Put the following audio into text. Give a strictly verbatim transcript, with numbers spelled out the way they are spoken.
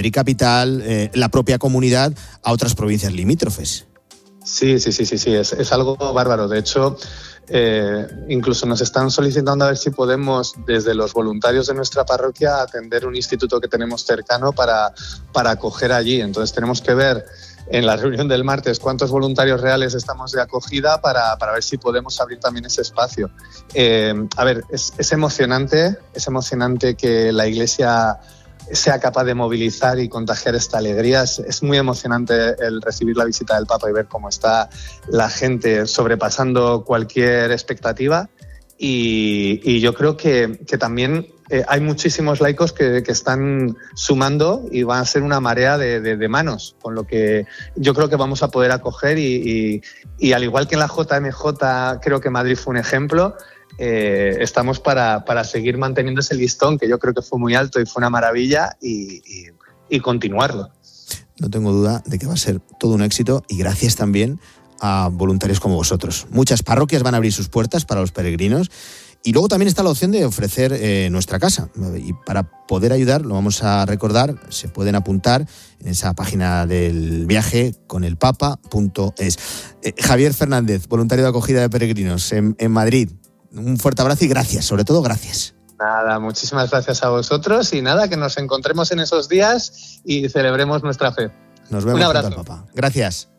Madrid capital, eh, la propia comunidad, a otras provincias limítrofes. Sí, sí, sí, sí, sí, es, es algo bárbaro. De hecho, eh, incluso nos están solicitando a ver si podemos, desde los voluntarios de nuestra parroquia, atender un instituto que tenemos cercano para, para acoger allí. Entonces tenemos que ver en la reunión del martes cuántos voluntarios reales estamos de acogida para, para ver si podemos abrir también ese espacio. Eh, a ver, es, es emocionante, es emocionante que la Iglesia sea capaz de movilizar y contagiar esta alegría. Es, es muy emocionante el recibir la visita del Papa y ver cómo está la gente sobrepasando cualquier expectativa. Y, y yo creo que, que también eh, hay muchísimos laicos que, que están sumando y va a ser una marea de, de, de manos, con lo que yo creo que vamos a poder acoger y, y, y al igual que en la J M J creo que Madrid fue un ejemplo, eh, estamos para, para seguir manteniendo ese listón que yo creo que fue muy alto y fue una maravilla y, y, y continuarlo. No tengo duda de que va a ser todo un éxito y gracias también a voluntarios como vosotros. Muchas parroquias van a abrir sus puertas para los peregrinos y luego también está la opción de ofrecer eh, nuestra casa. Y para poder ayudar, lo vamos a recordar, se pueden apuntar en esa página del viaje con el papa punto es. Eh, Javier Fernández, voluntario de acogida de peregrinos en, en Madrid. Un fuerte abrazo y gracias, sobre todo gracias. Nada, muchísimas gracias a vosotros y nada, que nos encontremos en esos días y celebremos nuestra fe. Nos vemos. Un abrazo. Junto al Papa. Gracias.